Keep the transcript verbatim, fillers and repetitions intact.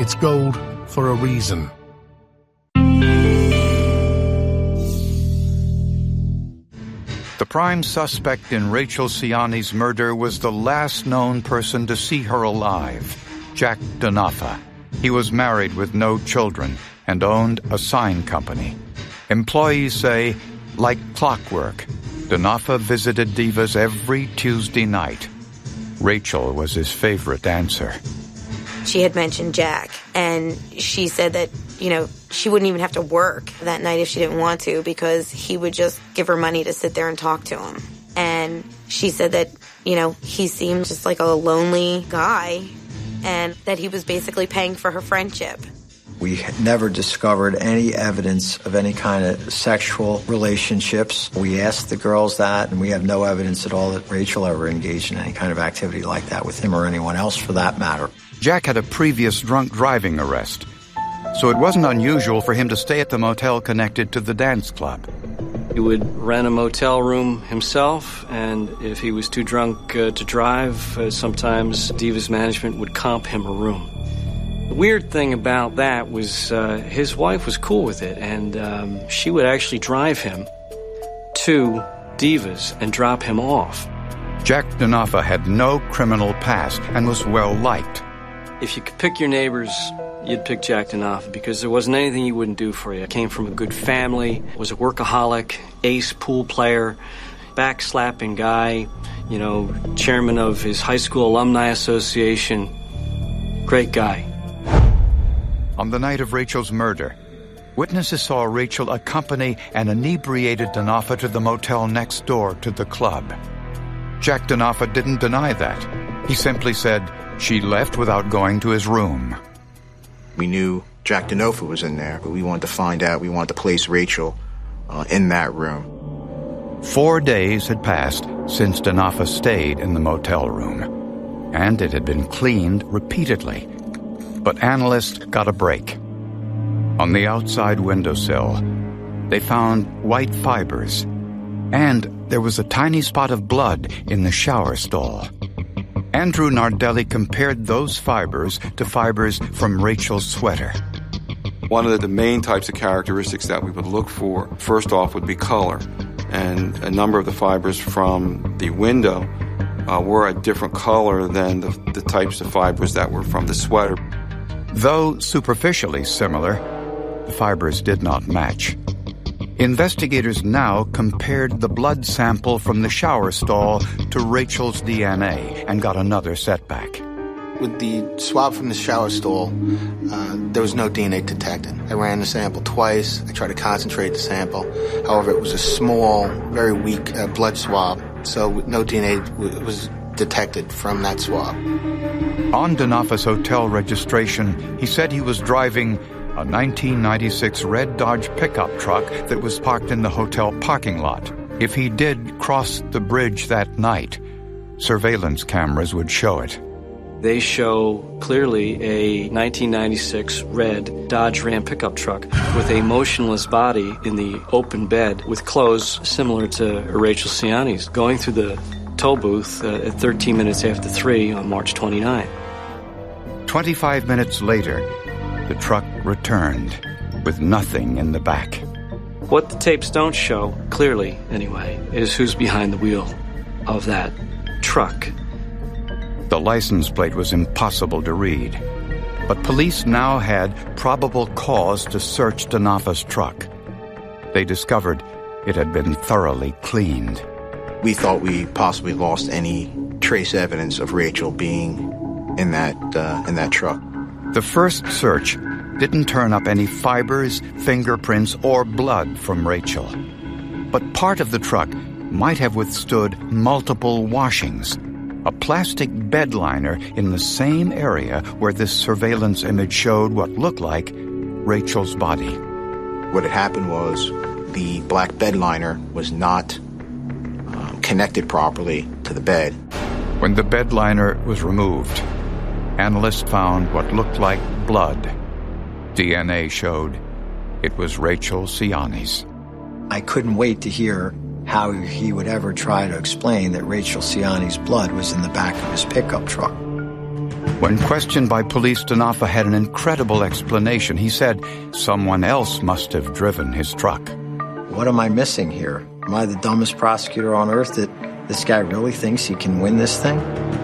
It's gold for a reason. The prime suspect in Rachel Siani's murder was the last known person to see her alive, Jack Denofa. He was married with no children and owned a sign company. Employees say, like clockwork, Denofa visited Divas every Tuesday night. Rachel was his favorite dancer. She had mentioned Jack, and she said that, you know, she wouldn't even have to work that night if she didn't want to because he would just give her money to sit there and talk to him. And she said that, you know, he seemed just like a lonely guy and that he was basically paying for her friendship. We never discovered any evidence of any kind of sexual relationships. We asked the girls that, and we have no evidence at all that Rachel ever engaged in any kind of activity like that with him or anyone else for that matter. Jack had a previous drunk driving arrest, so it wasn't unusual for him to stay at the motel connected to the dance club. He would rent a motel room himself, and if he was too drunk uh, to drive, uh, sometimes Divas management would comp him a room. The weird thing about that was uh, his wife was cool with it, and um, she would actually drive him to Divas and drop him off. Jack Denofa had no criminal past and was well-liked. If you could pick your neighbors, you'd pick Jack Denofa because there wasn't anything he wouldn't do for you. Came from a good family, was a workaholic, ace pool player, backslapping guy, you know, chairman of his high school alumni association. Great guy. On the night of Rachel's murder, witnesses saw Rachel accompany an inebriated Denofa to the motel next door to the club. Jack Denofa didn't deny that. He simply said she left without going to his room. We knew Jack Denofa was in there, but we wanted to find out. We wanted to place Rachel uh, in that room. Four days had passed since Denofa stayed in the motel room, and it had been cleaned repeatedly. But analysts got a break. On the outside windowsill, they found white fibers, and there was a tiny spot of blood in the shower stall. Andrew Nardelli compared those fibers to fibers from Rachel's sweater. One of the main types of characteristics that we would look for, first off, would be color. And a number of the fibers from the window uh, were a different color than the, the types of fibers that were from the sweater. Though superficially similar, the fibers did not match. Investigators now compared the blood sample from the shower stall to Rachel's D N A and got another setback. With the swab from the shower stall, uh, there was no D N A detected. I ran the sample twice. I tried to concentrate the sample. However, it was a small, very weak uh, blood swab, so no D N A w- was detected from that swab. On Denofa's hotel registration, he said he was driving a nineteen ninety-six red Dodge pickup truck that was parked in the hotel parking lot. If he did cross the bridge that night, surveillance cameras would show it. They show clearly a nineteen ninety-six red Dodge Ram pickup truck with a motionless body in the open bed with clothes similar to Rachel Siani's going through the toll booth uh, at thirteen minutes after three on March twenty-ninth. Twenty-five minutes later, the truck returned with nothing in the back. What the tapes don't show, clearly anyway, is who's behind the wheel of that truck. The license plate was impossible to read, but police now had probable cause to search Denofa's truck. They discovered it had been thoroughly cleaned. We thought we possibly lost any trace evidence of Rachel being in that uh, in that truck. The first search didn't turn up any fibers, fingerprints, or blood from Rachel. But part of the truck might have withstood multiple washings. A plastic bed liner in the same area where this surveillance image showed what looked like Rachel's body. What had happened was the black bed liner was not um, connected properly to the bed. When the bed liner was removed, analysts found what looked like blood. D N A showed it was Rachel Siani's. I couldn't wait to hear how he would ever try to explain that Rachel Siani's blood was in the back of his pickup truck. When questioned by police, Denofa had an incredible explanation. He said someone else must have driven his truck. What am I missing here? Am I the dumbest prosecutor on earth that this guy really thinks he can win this thing?